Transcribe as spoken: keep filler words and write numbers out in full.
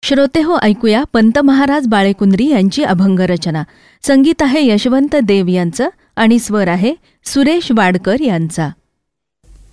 श्रोते हो, ऐकूया पंत महाराज बाळेकुंद्री यांची अभंग रचना. संगीत आहे यशवंत देव यांचं आणि स्वर आहे सुरेश वाडकर यांचा.